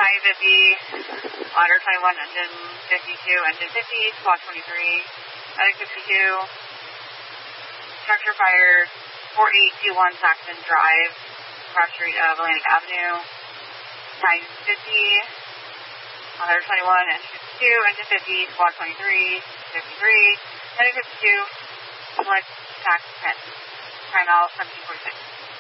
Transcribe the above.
Battalion 50, Ladder 21, Engine 52, Engine 50, Squad 23, Medic 52, structure fire 4821 Saxon Drive, cross street of Atlantic Avenue, Battalion 50, Ladder 21, Engine 52, Engine 50, Squad 23, 53, Medic 52, Select Tax 10, time out 1746.